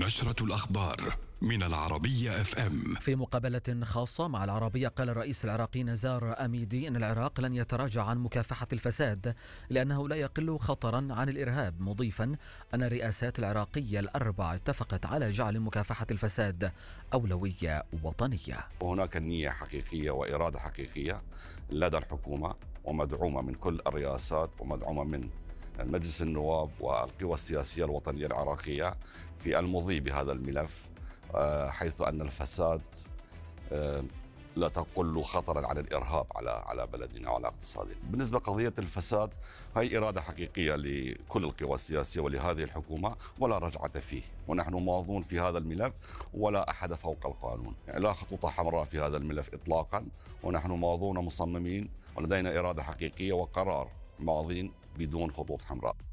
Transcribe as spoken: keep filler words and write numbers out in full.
نشرة الأخبار من العربية اف ام. في مقابلة خاصة مع العربية قال الرئيس العراقي نزار أميدي أن العراق لن يتراجع عن مكافحة الفساد لأنه لا يقل خطرا عن الإرهاب، مضيفا أن الرئاسات العراقية الأربع اتفقت على جعل مكافحة الفساد أولوية وطنية. وهناك نية حقيقية وإرادة حقيقية لدى الحكومة ومدعومة من كل الرئاسات ومدعومة من المجلس النواب والقوى السياسية الوطنية العراقية في المضي بهذا الملف، حيث أن الفساد لا تقل خطرا على الإرهاب على على بلدنا وعلى اقتصادنا. بالنسبة لقضية الفساد هي إرادة حقيقية لكل القوى السياسية ولهذه الحكومة ولا رجعة فيه، ونحن ماضون في هذا الملف ولا أحد فوق القانون، يعني لا خطوط حمراء في هذا الملف إطلاقا، ونحن ماضون مصممين ولدينا إرادة حقيقية وقرار ماضين بدون خطوط حمراء.